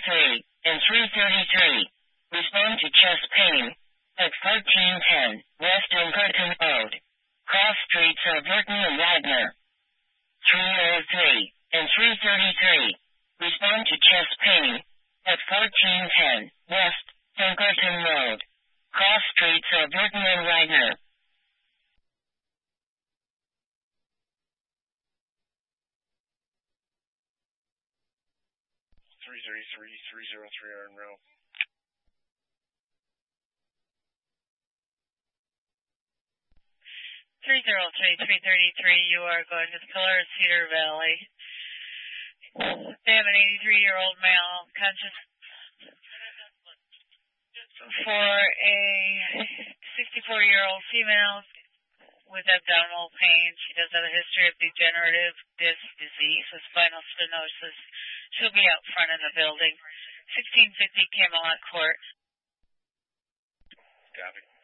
333 and 333. Respond to chest pain at 1410 West Pinkerton Road. Cross streets of Burton and Wagner. 303 and 333. Respond to chest pain at 1410 West Pinkerton Road. Cross streets of Burton and Wagner. 333-303 are en route. 303-333, you are going to the Pillar of Cedar Valley. They have an 83-year-old male conscious for a 64-year-old female with abdominal pain. She does have a history of degenerative disc disease with spinal stenosis. She'll be out front in the building. 1650 Camelot Court. Copy.